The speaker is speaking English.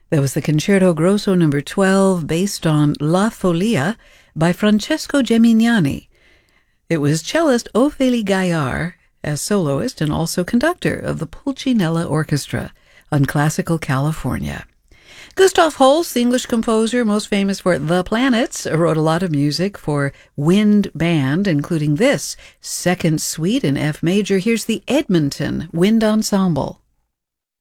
That was the Concerto Grosso No. 12, based on La Folia by Francesco Gemignani. It was cellist Ophélie Gaillard as soloist and also conductor of the Pulcinella Orchestra on Classical California. Gustav Holst, the English composer most famous for The Planets, wrote a lot of music for wind band, including this second suite in F major. Here's the Edmonton Wind Ensemble.